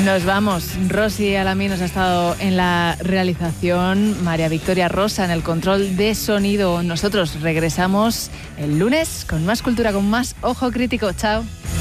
Nos vamos. Rosy Alamí nos ha estado en la realización, María Victoria Rosa en el control de sonido. Nosotros regresamos el lunes con más cultura, con más Ojo Crítico. Chao.